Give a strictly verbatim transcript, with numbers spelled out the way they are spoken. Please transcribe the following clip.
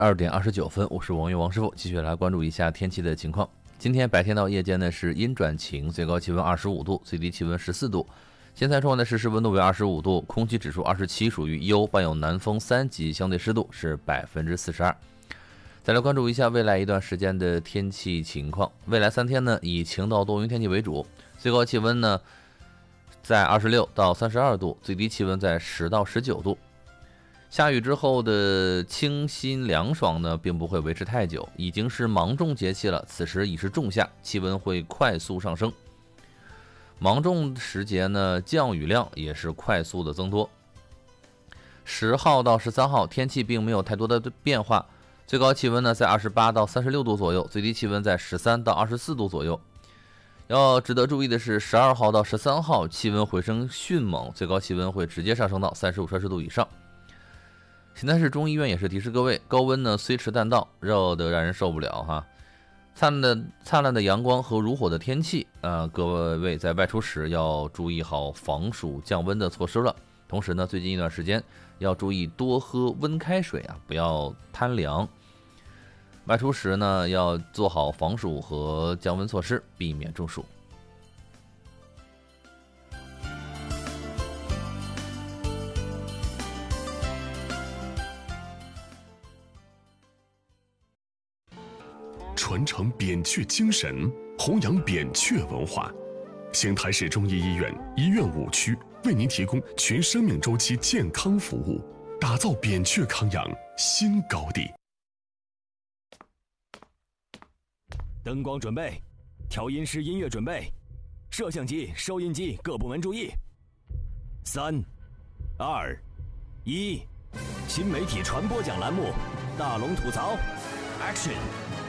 二点二十九分，我是王玉王师傅，继续来关注一下天气的情况。今天白天到夜间呢是阴转晴，最高气温二十五度，最低气温十四度。现在中午的实时温度为二十五度，空气指数二十七，属于优，伴有南风三级，相对湿度是百分之四十二。再来关注一下未来一段时间的天气情况。未来三天呢，以晴到多云天气为主，最高气温呢在二十六到三十二度，最低气温在十到十九度。下雨之后的清新凉爽呢，并不会维持太久，已经是芒种节气了，此时已是仲夏，气温会快速上升。芒种时节呢，降雨量也是快速的增多。十号到十三号天气并没有太多的变化，最高气温呢在二十八到三十六度左右，最低气温在十三到二十四度左右。要值得注意的是，十二号到十三号气温回升迅猛，最高气温会直接上升到三十五摄氏度以上。邢台市中医院也是提示各位，高温呢虽迟但到，热得让人受不了哈。灿烂的灿烂的阳光和如火的天气，呃，各位在外出时要注意好防暑降温的措施了。同时呢，最近一段时间要注意多喝温开水啊，不要贪凉。外出时呢，要做好防暑和降温措施，避免中暑。 传承扁鹊精神，弘扬扁鹊文化。邢台市中医医院医院五区为您提供全生命周期健康服务，打造扁鹊康养新高地。 灯光准备，调音师音乐准备，摄像机、收音机各部门注意。三、二、一，新媒体传播奖栏目，大龙吐槽 ，Action。